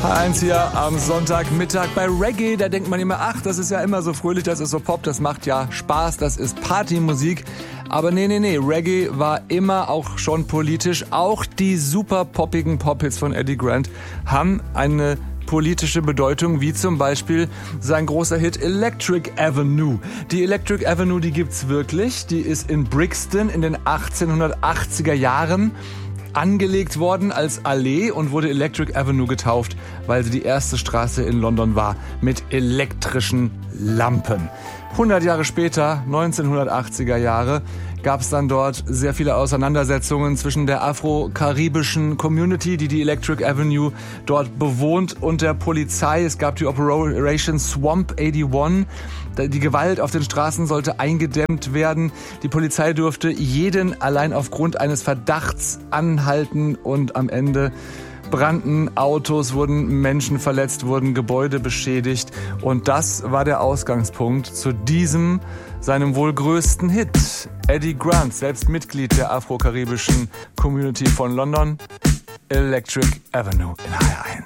H1 hier am Sonntagmittag bei Reggae. Da denkt man immer, ach, das ist ja immer so fröhlich, das ist so Pop, das macht ja Spaß, das ist Partymusik. Aber nee, Reggae war immer auch schon politisch. Auch die super poppigen Pop-Hits von Eddie Grant haben eine politische Bedeutung, wie zum Beispiel sein großer Hit Electric Avenue. Die Electric Avenue, die gibt's wirklich. Die ist in Brixton in den 1880er Jahren angelegt worden als Allee und wurde Electric Avenue getauft, weil sie die erste Straße in London war mit elektrischen Lampen. 100 Jahre später, 1980er Jahre, gab es dann dort sehr viele Auseinandersetzungen zwischen der afro-karibischen Community, die Electric Avenue dort bewohnt, und der Polizei. Es gab die Operation Swamp 81. Die Gewalt auf den Straßen sollte eingedämmt werden. Die Polizei durfte jeden allein aufgrund eines Verdachts anhalten und am Ende brannten Autos, wurden Menschen verletzt, wurden Gebäude beschädigt. Und das war der Ausgangspunkt zu diesem, seinem wohl größten Hit. Eddie Grant, selbst Mitglied der afro-karibischen Community von London, Electric Avenue in HR1.